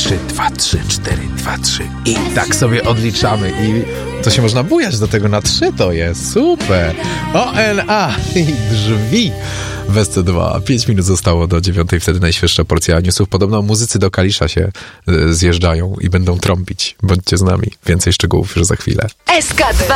3, 2, 3, 4, 2, 3 i tak sobie odliczamy i to się można bujać do tego na 3, to jest super. ONA i drzwi w SC2. 5 minut zostało do 9, wtedy najświeższa porcja newsów. Podobno muzycy do Kalisza się zjeżdżają i będą trąbić. Bądźcie z nami. Więcej szczegółów już za chwilę. SK2